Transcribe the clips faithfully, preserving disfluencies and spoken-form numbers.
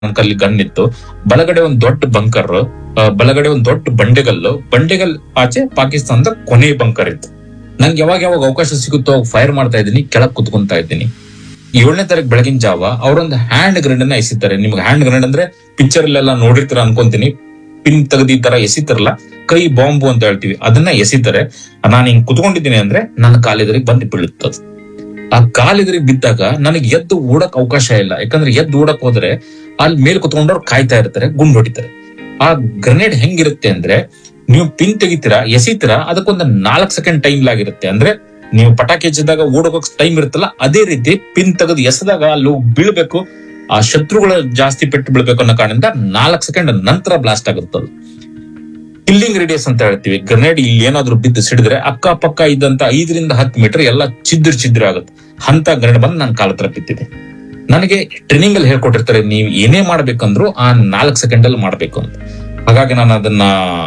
ನನ್ನ ಕಲ್ಲಿ ಗನ್ ಇತ್ತು. ಬಲಗಡೆ ಒಂದ್ ದೊಡ್ಡ ಬಂಕರ್, ಬಲಗಡೆ ಒಂದ್ ದೊಡ್ಡ ಬಂಡೆಗಲ್ಲು, ಬಂಡೆಗಲ್ ಆಚೆ ಪಾಕಿಸ್ತಾನದ ಕೊನೆ ಬಂಕರ್ ಇತ್ತು. ನಂಗೆ ಯಾವಾಗ ಯಾವಾಗ ಅವಕಾಶ ಸಿಗುತ್ತೋ ಫೈರ್ ಮಾಡ್ತಾ ಇದ್ದೀನಿ, ಕೆಳಗ್ ಕುತ್ಕೊಂತಾ ಇದ್ದೀನಿ. ಏಳನೇ ತಾರೀಕು ಬೆಳಗಿನ ಜಾವ ಅವರೊಂದು ಹ್ಯಾಂಡ್ ಗ್ರೆನೇಡ್ ಅನ್ನ ಎಸಿತಾರೆ. ನಿಮ್ಗೆ ಹ್ಯಾಂಡ್ ಗ್ರೆನೇಡ್ ಅಂದ್ರೆ ಪಿಕ್ಚರ್ ಅಲ್ಲೆಲ್ಲ ನೋಡಿರ್ತೀರ ಅನ್ಕೊಂತೀನಿ, ಪಿನ್ ತೆಗೆದಿ ತರ ಎಸಿತಾರಲ್ಲ, ಕೈ ಬಾಂಬು ಅಂತ ಹೇಳ್ತೀವಿ, ಅದನ್ನ ಎಸಿತಾರೆ. ನಾನು ಹಿಂಗ್ ಕುತ್ಕೊಂಡಿದ್ದೀನಿ ಅಂದ್ರೆ ನನ್ನ ಕಾಲಿದ್ರಿಗೆ ಬಂದು ಬೀಳುತ್ತದೆ. ಆ ಕಾಲಿದ್ರಿಗೆ ಬಿದ್ದಾಗ ನನಗೆ ಎದ್ದು ಓಡಕ್ ಅವಕಾಶ ಇಲ್ಲ. ಯಾಕಂದ್ರೆ ಎದ್ದು ಓಡಕ್ ಹೋದ್ರೆ ಅಲ್ಲಿ ಮೇಲ್ ಕುತ್ಕೊಂಡವ್ರು ಕಾಯ್ತಾ ಇರ್ತಾರೆ, ಗುಂಡ್ ಹೊಡಿತಾರೆ. ಆ ಗ್ರೆನೇಡ್ ಹೆಂಗಿರುತ್ತೆ ಅಂದ್ರೆ, ನೀವು ಪಿನ್ ತೆಗಿತೀರಾ, ಎಸಿತೀರಾ, ಅದಕ್ಕೊಂದು ನಾಲ್ಕು ಸೆಕೆಂಡ್ ಟೈಮ್ ಲಾಗಿರುತ್ತೆ. ಅಂದ್ರೆ ನೀವು ಪಟಾಕಿ ಹಚ್ಚಿದಾಗ ಓಡೋಕ್ ಟೈಮ್ ಇರುತ್ತಲ್ಲ, ಅದೇ ರೀತಿ ಪಿನ್ ತೆಗೆದು ಎಸದಾಗ ಅಲ್ಲಿ ಬೀಳ್ಬೇಕು, ಆ ಶತ್ರುಗಳ ಜಾಸ್ತಿ ಪೆಟ್ಟು ಬೀಳ್ಬೇಕು ಅನ್ನೋ ಕಾರಣದಿಂದ ನಾಲ್ಕು ಸೆಕೆಂಡ್ ನಂತರ ಬ್ಲಾಸ್ಟ್ ಆಗುತ್ತದು. ಕಿಲ್ಲಿಂಗ್ ರೇಡಿಯಸ್ ಅಂತ ಹೇಳ್ತೀವಿ. ಗ್ರೆನೇಡ್ ಇಲ್ಲಿ ಏನಾದ್ರು ಬಿದ್ದು ಸಿಡಿದ್ರೆ ಅಕ್ಕ ಪಕ್ಕ ಇದ್ದಂತ ಐದರಿಂದ ಹತ್ತು ಮೀಟರ್ ಎಲ್ಲ ಚಿದ್ರ ಚಿದ್ರ ಆಗುತ್ತೆ. ಅಂತ ಗ್ರೆನೇಡ್ ಬಂದು ನನ್ನ ಕಾಲ ಹತ್ರ ಬಿದ್ದಿದೆ. ನನಗೆ ಟ್ರೈನಿಂಗ್ ಅಲ್ಲಿ ಹೇಳ್ಕೊಟ್ಟಿರ್ತಾರೆ, ನೀವು ಏನೇ ಮಾಡ್ಬೇಕಂದ್ರು ಆ ನಾಲ್ಕು ಸೆಕೆಂಡ್ ಅಲ್ಲಿ ಮಾಡ್ಬೇಕು ಅಂತ. ಹಾಗಾಗಿ ನಾನು ಅದನ್ನ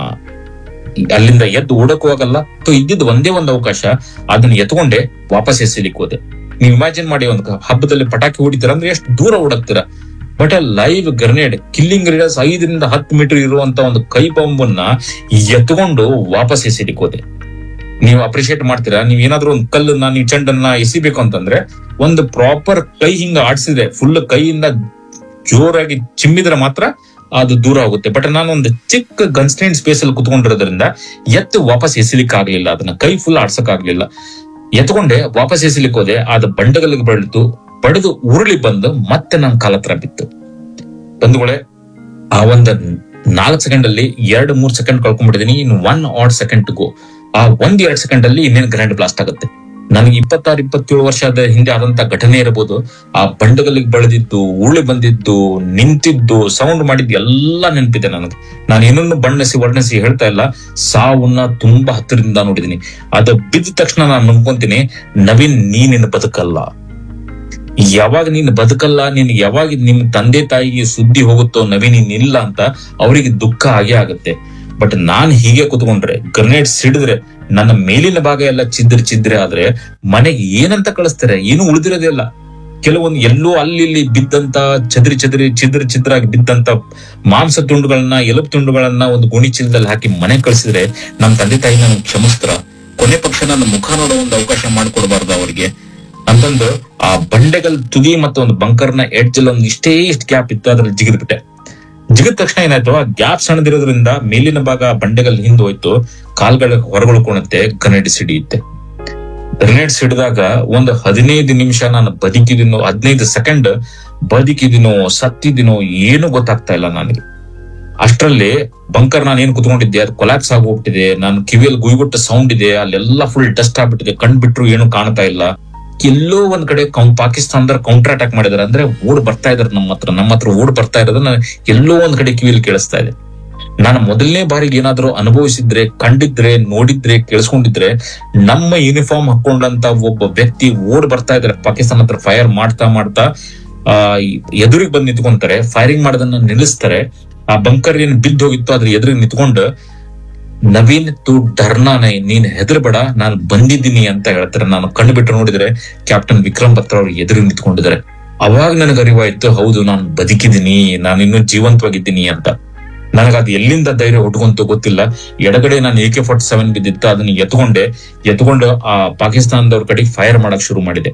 ಅಲ್ಲಿಂದ ಎದ್ದು ಓಡಕ್ಕೂ ಆಗಲ್ಲ. ಇದ್ದಿದ್ದು ಒಂದೇ ಒಂದು ಅವಕಾಶ, ಅದನ್ನ ಎತ್ಕೊಂಡೆ ವಾಪಸ್ ಎಸಿಲಿಕ್ಕೆ ಹೋದೆ. ನೀವು ಇಮ್ಯಾಜಿನ್ ಮಾಡಿ, ಒಂದು ಹಬ್ಬದಲ್ಲಿ ಪಟಾಕಿ ಹೊಡಿತೀರ ಅಂದ್ರೆ ಎಷ್ಟು ದೂರ ಓಡಕ್ತೀರ. ಬಟ್ ಆ ಲೈವ್ ಗ್ರೆನೇಡ್ ಕಿಲ್ಲಿಂಗ್ ರೇಡಿಯಸ್ ಐದರಿಂದ ಹತ್ತು ಮೀಟರ್ ಇರುವಂತ ಒಂದು ಕೈ ಬಾಂಬನ್ನ ಎತ್ಕೊಂಡು ವಾಪಸ್ ಎಸಿಲಿಕ್ಕೆ ಹೋದೆ. ನೀವು ಅಪ್ರಿಶಿಯೇಟ್ ಮಾಡ್ತೀರಾ, ನೀವ್ ಏನಾದ್ರು ಒಂದು ಕಲ್ಲನ್ನ, ನೀವು ಚೆಂಡನ್ನ ಎಸಿಬೇಕು ಅಂತಂದ್ರೆ ಒಂದು ಪ್ರಾಪರ್ ಕೈ ಹಿಂಗ ಆಡ್ಸಿದ್ರೆ, ಫುಲ್ ಕೈಯಿಂದ ಜೋರಾಗಿ ಚಿಮ್ಮಿದ್ರೆ ಮಾತ್ರ ಅದು ದೂರ ಹೋಗುತ್ತೆ. ಬಟ್ ನಾನು ಒಂದು ಚಿಕ್ಕ ಗನ್ಸ್ಟೈನ್ ಸ್ಪೇಸ್ ಅಲ್ಲಿ ಕುತ್ಕೊಂಡಿರೋದ್ರಿಂದ ಎತ್ತು ವಾಪಸ್ ಎಸಿಲಿಕ್ಕೆ ಆಗ್ಲಿಲ್ಲ, ಅದನ್ನ ಕೈ ಫುಲ್ ಆಡ್ಸಕ್ ಆಗ್ಲಿಲ್ಲ. ಎತ್ಕೊಂಡೆ ವಾಪಸ್ ಎಸಿಲಿಕ್ಕೆ ಹೋದೆ, ಅದು ಬಂಡಗಲ್ಲಿಗೆ ಬೆಳೆದು ಬಡಿದು ಉರುಳಿ ಬಂದು ಮತ್ತೆ ನನ್ನ ಕಾಲ ಹತ್ರ ಬಿತ್ತು. ಬಂಧುಗಳೇ, ಆ ಒಂದ್ ನಾಲ್ಕು ಸೆಕೆಂಡ್ ಅಲ್ಲಿ ಎರಡು ಮೂರ್ ಸೆಕೆಂಡ್ ಕಳ್ಕೊಂಡ್ಬಿಟ್ಟಿದೀನಿ. ಇನ್ನು ಒನ್ ಆಡ್ ಸೆಕೆಂಡ್ ಗೋ. ಆ ಒಂದ್ ಎರಡ್ ಸೆಕೆಂಡ್ ಅಲ್ಲಿ ಇನ್ನೇನು ಗ್ರೆನೇಡ್ ಬ್ಲಾಸ್ಟ್ ಆಗುತ್ತೆ. ನನಗೆ ಇಪ್ಪತ್ತಾರು ಇಪ್ಪತ್ತೇಳು ವರ್ಷದ ಹಿಂದೆ ಆದಂತ ಘಟನೆ ಇರಬಹುದು. ಆ ಬಂಡಗಲ್ಲಿಗೆ ಬೆಳೆದಿದ್ದು, ಉರುಳಿ ಬಂದಿದ್ದು, ನಿಂತಿದ್ದು, ಸೌಂಡ್ ಮಾಡಿದ್ದು ಎಲ್ಲ ನೆನಪಿದೆ ನನಗೆ. ನಾನು ಏನನ್ನು ಬಣ್ಣಿಸಿ ವರ್ಣಿಸಿ ಹೇಳ್ತಾ ಇಲ್ಲ, ಸಾವನ್ನ ತುಂಬಾ ಹತ್ತಿರದಿಂದ ನೋಡಿದೀನಿ. ಅದು ಬಿದ್ದ ತಕ್ಷಣ ನಾನು ನಂಬ್ಕೊಂತೀನಿ, ನವೀನ್ ನೀನಿನ್ನು ಬದುಕಲ್ಲ. ಯಾವಾಗ ನೀನ್ ಬದುಕಲ್ಲ, ನೀನ್ ಯಾವಾಗ ನಿಮ್ ತಂದೆ ತಾಯಿಗೆ ಸುದ್ದಿ ಹೋಗುತ್ತೋ ನವೀನ್ ಇಲ್ಲ ಅಂತ, ಅವರಿಗೆ ದುಃಖ ಆಗೇ ಆಗುತ್ತೆ. ಬಟ್ ನಾನ್ ಹೀಗೆ ಕುತ್ಕೊಂಡ್ರೆ, ಗ್ರೆನೇಡ್ ಸಿಡಿದ್ರೆ ನನ್ನ ಮೇಲಿನ ಭಾಗ ಎಲ್ಲ ಚಿದ್ರ ಚಿದ್ರೆ ಆದ್ರೆ ಮನೆಗೆ ಏನಂತ ಕಳಿಸ್ತಾರೆ, ಏನು ಉಳಿದಿರೋದೇ ಇಲ್ಲ. ಕೆಲವೊಂದು ಎಲ್ಲೋ ಅಲ್ಲಿ ಇಲ್ಲಿ ಬಿದ್ದಂತ ಚದ್ರಿ ಚದ್ರಿ ಚಿದ್ರ ಚಿದ್ರಾಗಿ ಬಿದ್ದಂತ ಮಾಂಸ ತುಂಡುಗಳನ್ನ, ಎಲುಬು ತುಂಡುಗಳನ್ನ ಒಂದು ಗುಣಿ ಚೀಲದಲ್ಲಿ ಹಾಕಿ ಮನೆ ಕಳಿಸಿದ್ರೆ ನಮ್ಮ ತಂದೆ ತಾಯಿ ನನಗೆ ಕ್ಷಮಿಸ್ತಾರ? ಕೊನೆ ಪಕ್ಷ ನನ್ನ ಮುಖ ನೋಡೋ ಒಂದು ಅವಕಾಶ ಮಾಡ್ಕೊಡ್ಬಾರ್ದು ಅವ್ರಿಗೆ ಅಂತಂದು ಆ ಬಂಡೆಗಲ್ ತುದಿ ಮತ್ತು ಒಂದು ಬಂಕರ್ನ ಎಡ್ಜ್ ಅಲ್ಲಿ ಒಂದು ಇಷ್ಟೇ ಇಷ್ಟು ಗ್ಯಾಪ್ ಇತ್ತು, ಅದ್ರಲ್ಲಿ ಜಿಗಿದ್ಬಿಟ್ಟೆ. ಜಿಗಿದ ತಕ್ಷಣ ಏನಾಯ್ತು, ಆ ಗ್ಯಾಪ್ ಸಣ್ಣದಿರೋದ್ರಿಂದ ಮೇಲಿನ ಭಾಗ ಬಂಡೆಗಲ್ ಹಿಂದ್ ಹೋಯ್ತು, ಕಾಲ್ಗಳ ಹೊರಗಳ್ಕೊಳುತ್ತೆ, ಗ್ರೆನೇಡ್ ಸಿಡಿಯುತ್ತೆ. ಗ್ರೆನೇಡ್ ಸಿಡಿದಾಗ ಒಂದು ಹದಿನೈದು ನಿಮಿಷ ನಾನು ಬದುಕಿದಿನೋ, ಹದಿನೈದು ಸೆಕೆಂಡ್ ಬದುಕಿದಿನೋ ಸತ್ತಿದಿನೋ ಏನು ಗೊತ್ತಾಗ್ತಾ ಇಲ್ಲ ನನಗೆ. ಅಷ್ಟರಲ್ಲಿ ಬಂಕರ್ ನಾನು ಏನ್ ಕುತ್ಕೊಂಡಿದ್ದೆ ಅದು ಕೊಲಾಪ್ಸ್ ಆಗೋಗ್ಬಿಟ್ಟಿದೆ. ನಾನು ಕಿವಿಯಲ್ಲಿ ಗುಯ್ಗುಟ್ಟ ಸೌಂಡ್ ಇದೆ, ಅಲ್ಲೆಲ್ಲ ಫುಲ್ ಡಸ್ಟ್ ಆಗ್ಬಿಟ್ಟಿದೆ, ಕಣ್ ಬಿಟ್ರು ಏನು ಕಾಣ್ತಾ ಇಲ್ಲ. ಎಲ್ಲೋ ಒಂದ್ ಕಡೆ ಪಾಕಿಸ್ತಾನದ ಕೌಂಟರ್ ಅಟ್ಯಾಕ್ ಮಾಡಿದಾರೆ, ಅಂದ್ರೆ ಓಡ್ ಬರ್ತಾ ಇದಾರೆ ನಮ್ಮ ಹತ್ರ ನಮ್ಮ ಹತ್ರ ಓಡ್ ಬರ್ತಾ ಇರೋದನ್ನ ಎಲ್ಲೋ ಒಂದ್ ಕಡೆ ಕಿವಿಯಲ್ಲಿ ಕೇಳಿಸ್ತಾ ಇದೆ. ನಾನು ಮೊದಲನೇ ಬಾರಿಗೆ ಏನಾದ್ರು ಅನುಭವಿಸಿದ್ರೆ, ಕಂಡಿದ್ರೆ, ನೋಡಿದ್ರೆ, ಕೇಳಿಸ್ಕೊಂಡಿದ್ರೆ, ನಮ್ಮ ಯೂನಿಫಾರ್ಮ್ ಹಾಕೊಂಡಂತ ಒಬ್ಬ ವ್ಯಕ್ತಿ ಓಡ್ ಬರ್ತಾ ಇದಾರೆ ಪಾಕಿಸ್ತಾನ ಹತ್ರ, ಫೈರ್ ಮಾಡ್ತಾ ಮಾಡ್ತಾ ಆ ಎದುರಿಗೆ ಬಂದು ನಿಂತ್ಕೊಂತಾರೆ, ಫೈರಿಂಗ್ ಮಾಡೋದನ್ನ ನಿಲ್ಲಿಸ್ತಾರೆ. ಆ ಬಂಕರ್ ಏನ್ ಬಿದ್ದು ಹೋಗಿತ್ತು ಅದ್ರ ಎದುರಿಗೆ ನಿಂತ್ಕೊಂಡು, ನವೀನ್ ತು ಡರ್ನಾನೆ, ನೀನ್ ಹೆದರ್ಬೇಡ, ನಾನು ಬಂದಿದ್ದೀನಿ ಅಂತ ಹೇಳ್ತಾರೆ. ನಾನು ಕಣ್ಣು ಬಿಟ್ಟು ನೋಡಿದ್ರೆ ಕ್ಯಾಪ್ಟನ್ ವಿಕ್ರಮ್ ಬತ್ರಾ ಅವ್ರು ಎದುರು ನಿಂತ್ಕೊಂಡಿದ್ದಾರೆ. ಅವಾಗ ನನಗೆ ಅರಿವಾಯ್ತು, ಹೌದು ನಾನು ಬದುಕಿದ್ದೀನಿ, ನಾನು ಇನ್ನೂ ಜೀವಂತವಾಗಿದ್ದೀನಿ ಅಂತ. ನನಗದು ಎಲ್ಲಿಂದ ಧೈರ್ಯ ಹುಟ್ಕೊಂತು ಗೊತ್ತಿಲ್ಲ. ಎಡಗಡೆ ನಾನು ಎ ಕೆ ಫಾರ್ಟಿ ಸೆವೆನ್ ಬಿದ್ದಿತ್ತು, ಅದನ್ನ ಎತ್ಕೊಂಡೆ ಎತ್ಕೊಂಡು ಆ ಪಾಕಿಸ್ತಾನದವ್ರ ಕಡೆಗೆ ಫೈರ್ ಮಾಡಕ್ ಶುರು ಮಾಡಿದೆ.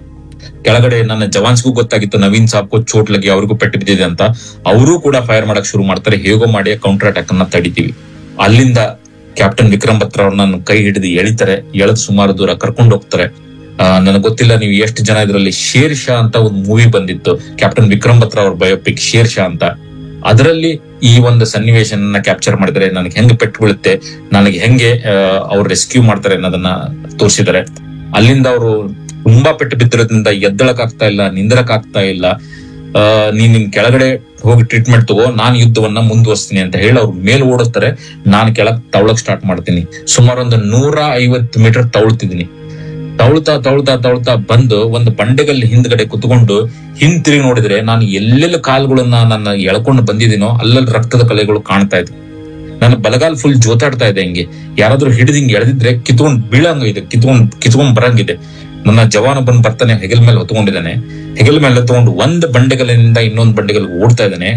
ಕೆಳಗಡೆ ನನ್ನ ಜವಾನ್ಸ್ಗೂ ಗೊತ್ತಾಗಿತ್ತು ನವೀನ್ ಸಾಬ್ಗೂ ಚೋಟ್ ಲಗಿ, ಅವ್ರಿಗೂ ಪೆಟ್ಟು ಬಿದ್ದಿದೆ ಅಂತ. ಅವರೂ ಕೂಡ ಫೈರ್ ಮಾಡಕ್ ಶುರು ಮಾಡ್ತಾರೆ. ಹೇಗೋ ಮಾಡಿ ಕೌಂಟರ್ ಅಟ್ಯಾಕ್ ಅನ್ನ ತಡಿತೀವಿ. ಅಲ್ಲಿಂದ ಕ್ಯಾಪ್ಟನ್ ವಿಕ್ರಮ್ ಬತ್ರಾ ಅವ್ರ ನನ್ನ ಕೈ ಹಿಡಿದು ಎಳಿತಾರೆ, ಎಳೆದು ಸುಮಾರು ದೂರ ಕರ್ಕೊಂಡು ಹೋಗ್ತಾರೆ. ಆ ನನಗೆ ಗೊತ್ತಿಲ್ಲ ನೀವು ಎಷ್ಟು ಜನ ಇದ್ರಲ್ಲಿ. ಶೇರ್ ಶಾ ಅಂತ ಒಂದು ಮೂವಿ ಬಂದಿತ್ತು, ಕ್ಯಾಪ್ಟನ್ ವಿಕ್ರಮ್ ಬತ್ರಾ ಅವ್ರ ಬಯೋಪಿಕ್ ಶೇರ್ ಶಾ ಅಂತ. ಅದರಲ್ಲಿ ಈ ಒಂದು ಸನ್ನಿವೇಶನ ಕ್ಯಾಪ್ಚರ್ ಮಾಡಿದರೆ ನನಗೆ ಹೆಂಗೆ ಪೆಟ್ಟು ಬೀಳುತ್ತೆ, ನನಗೆ ಹೆಂಗೆ ಅವ್ರು ರೆಸ್ಕ್ಯೂ ಮಾಡ್ತಾರೆ ಅನ್ನೋದನ್ನ ತೋರಿಸಿದ್ದಾರೆ. ಅಲ್ಲಿಂದ ಅವರು ತುಂಬಾ ಪೆಟ್ಟು ಬಿದ್ದಿರೋದ್ರಿಂದ ಎದ್ದಳಕ್ ಆಗ್ತಾ ಇಲ್ಲ, ನಿಂದರಕ್ ಆಗ್ತಾ ಇಲ್ಲ. ಅಹ್ ನೀನ್ ನಿನ್ ಕೆಳಗಡೆ ಹೋಗಿ ಟ್ರೀಟ್ಮೆಂಟ್ ತಗೋ, ನಾನು ಯುದ್ಧವನ್ನ ಮುಂದುವರಿಸ್ತೀನಿ ಅಂತ ಹೇಳಿ ಅವ್ರು ಮೇಲ್ ಓಡಿಸ್ತಾರೆ. ನಾನು ಕೆಳಗ್ ತವಳಕ್ ಸ್ಟಾರ್ಟ್ ಮಾಡ್ತೀನಿ. ಸುಮಾರು ಒಂದು ನೂರ ಐವತ್ತು ಮೀಟರ್ ತವಳ್ತಿದ್ದೀನಿ. ತವಳ್ತಾ ತವಳ್ತಾ ತವಳ್ತಾ ಬಂದು ಒಂದು ಬಂಡೆಗಲ್ಲಿ ಹಿಂದ್ಗಡೆ ಕುತ್ಕೊಂಡು ಹಿಂತಿರುಗಿ ನೋಡಿದ್ರೆ ನಾನು ಎಲ್ಲೆಲ್ಲ ಕಾಲುಗಳನ್ನ ನನ್ನ ಎಳ್ಕೊಂಡು ಬಂದಿದ್ದೀನೋ ಅಲ್ಲಲ್ಲಿ ರಕ್ತದ ಕಲೆಗಳು ಕಾಣ್ತಾ ಇದ್ವು. ನನ್ನ ಬಲಗಾಲ್ ಫುಲ್ ಜೋತಾಡ್ತಾ ಇದೆ. ಹಿಂಗೆ ಯಾರಾದ್ರೂ ಹಿಡಿದು ಹಿಂಗೆ ಎಳೆದಿದ್ರೆ ಕಿತ್ಕೊಂಡ್ ಬೀಳಂಗ ಇದೆ, ಕಿತ್ಕೊಂಡ್ ಕಿತ್ಕೊಂಡ್ ಬರಂಗಿದೆ. ನನ್ನ ಜವಾನ ಬಂದ್ ಬರ್ತಾನೆ, ಹೆಗಲ್ ಮೇಲೆ ಹೊತ್ಕೊಂಡಿದ್ದಾನೆ. ಹೆಗಲ್ ಮೇಲೆ ಹೊತ್ಕೊಂಡು ಒಂದ್ ಬಂಡೆಗಲ್ಲಿನಿಂದ ಇನ್ನೊಂದ್ ಬಂಡೆಗಲ್ ಓಡ್ತಾ ಇದ್ದಾನೆ.